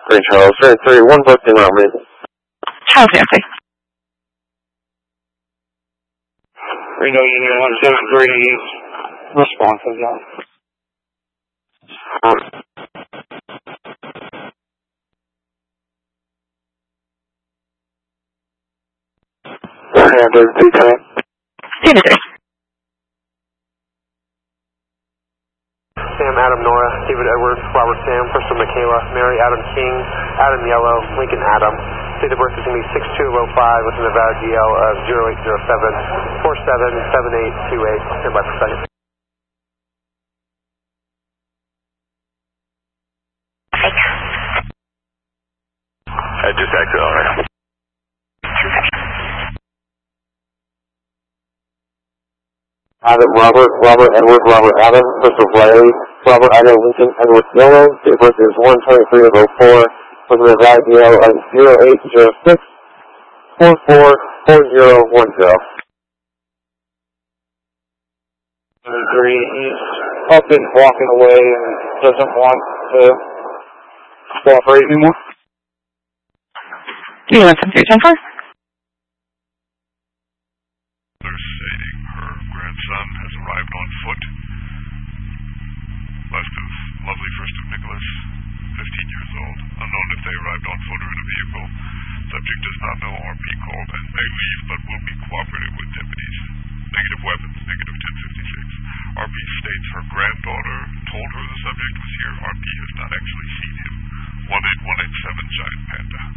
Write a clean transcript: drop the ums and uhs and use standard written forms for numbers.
Green Charles, 3, 1 booked in Romney. Charles Nancy. Reno Union 173 responsive, yeah. Standard, Lieutenant. Standard. Sam, Adam, Nora, David Edwards, Robert Sam, Crystal Michaela, Mary, Adam King, Adam Yellow, Lincoln Adam. Date of birth is going to be 6205 with a Nevada DL of 0807 477828. Stand by for a second. Just exit owner. Adam, Robert Edward, Robert Adam, Crystal Riley, Robert Ida, Lincoln Edward Yellow. Date of birth is 12304 with a Nevada DL of 0806 444010. 73, he's up and walking away and doesn't want to cooperate anymore. Do you want some 310 Stating her grandson has arrived on foot west of lovely First of Nicholas, 15 years old. Unknown if they arrived on foot or in a vehicle. Subject does not know RP called and may leave but will be cooperative with deputies. Negative weapons, negative 1056. RP states her granddaughter told her the subject was here. RP has not actually seen him. 18187 Giant Panda.